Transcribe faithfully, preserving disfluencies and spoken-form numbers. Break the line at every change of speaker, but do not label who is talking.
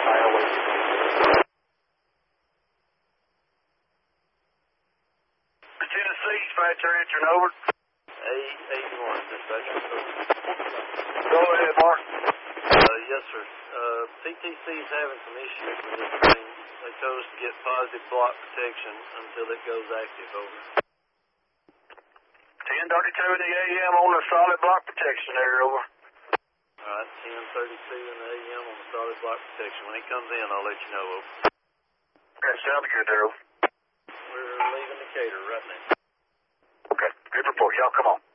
Tennessee, dispatcher answering over.
eight eighty-one, dispatcher.
Go ahead, Mark.
Uh, yes, sir. Uh, P T C is having some issues with this thing. They told us to get positive block protection until it goes active, over.
ten thirty-two in the A M on the solid block protection there, over.
Alright, ten thirty-two in the A M on the solid block protection. When he comes in, I'll let you know, over.
Okay, sounds good there, over.
We're leaving Decatur right now.
Okay, good report. Y'all come on.